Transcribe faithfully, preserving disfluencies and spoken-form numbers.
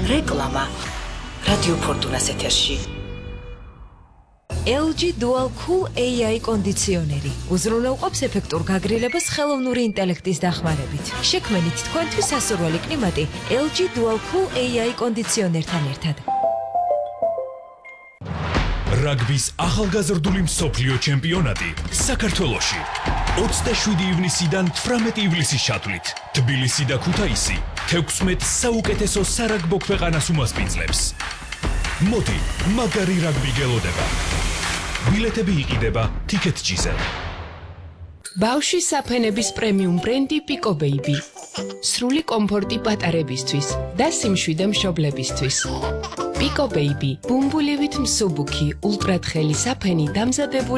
რეკლამა რადიო ფორტუნას ეთერში. ელ ჯი Dual Cool ეი აი კონდიციონერი უზრუნველყოფს ეფექტურ გაგრილებას ხელოვნური ინტელექტის დახმარებით. შექმნით თქვენთვის სასურველი კლიმატი ელ ჯი Dual Cool ეი აი კონდიციონერთან ერთად. რაგბის ახალგაზრდული მსოფლიო ჩემპიონატი საქართველოში ოცდაშვიდი ივნისიდან თვრამეტი ივლისის ჩათვლით თბილისი და ქუთაისი თექვსმეტ საუკეთესო სარაგბო ქვეყანას უმასპინძლებს. მოდი, მაგარი რაგბი გელოდება. ბილეთები იყიდება TicketJet-ზე. ბავშვის საფენების პრემიუმ ბრენდი Pico Baby. სრული კომფორტი პატარებისთვის და სიმშვიდე მშობლებისთვის. Pico Baby, ბუმბულივით მსუბუქი, ულტრათხელი საფენი დამზადებული